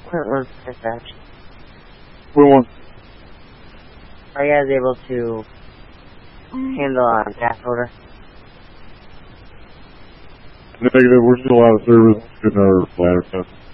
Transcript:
Quintland dispatch. Quintland. Are you guys able to handle a gas order? Negative, we're still out of service. Getting our bladder test.